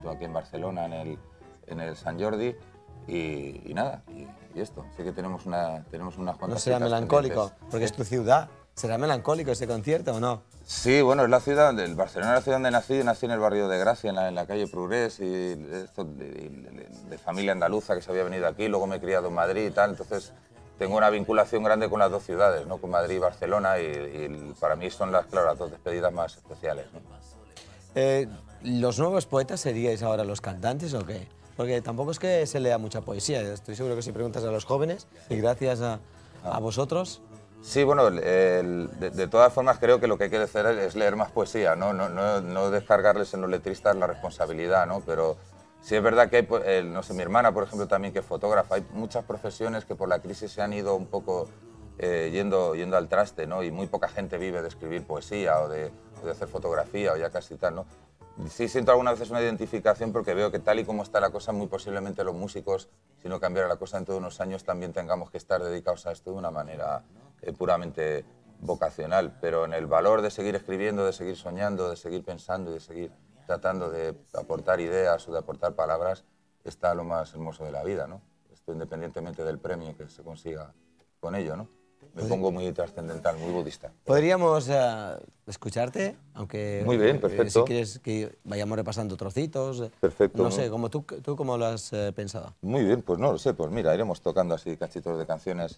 aquí en Barcelona, en el Sant Jordi, y nada, y esto. Sí que tenemos unas cuantas. ¿No será melancólico? pendientes. Porque es tu ciudad. ¿Será melancólico ese concierto o no? Sí, bueno, es la ciudad, el Barcelona es la ciudad donde nací en el barrio de Gracia, en la calle Progrés, y esto de familia andaluza que se había venido aquí, luego me he criado en Madrid y tal, entonces tengo una vinculación grande con las dos ciudades, ¿no? Con Madrid y Barcelona, y para mí son las dos despedidas más especiales, ¿no? ¿Los nuevos poetas seríais ahora los cantantes o qué? Porque tampoco es que se lea mucha poesía. Estoy seguro que si preguntas a los jóvenes, y gracias a vosotros... Sí, bueno, de todas formas creo que lo que hay que hacer es leer más poesía, no descargarles en los letristas la responsabilidad, ¿no? Pero sí es verdad que hay, no sé, mi hermana, por ejemplo, también que es fotógrafa, hay muchas profesiones que por la crisis se han ido un poco yendo al traste, ¿no? Y muy poca gente vive de escribir poesía o de hacer fotografía o ya casi tal, ¿no? Sí siento algunas veces una identificación porque veo que tal y como está la cosa, muy posiblemente los músicos, si no cambiara la cosa dentro de unos años, también tengamos que estar dedicados a esto de una manera puramente vocacional. Pero en el valor de seguir escribiendo, de seguir soñando, de seguir pensando y de seguir tratando de aportar ideas o de aportar palabras, está lo más hermoso de la vida, ¿no? Esto independientemente del premio que se consiga con ello, ¿no? Me pongo muy trascendental, muy budista. ¿Podríamos escucharte? Aunque muy bien, perfecto. si quieres que vayamos repasando trocitos. Perfecto. No sé, ¿tú cómo lo has pensado? Muy bien, pues no lo sé. Pues mira, iremos tocando así cachitos de canciones.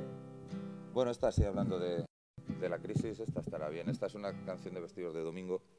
Bueno, esta sí, hablando de la crisis, esta estará bien. Esta es una canción de Vestidos de Domingo.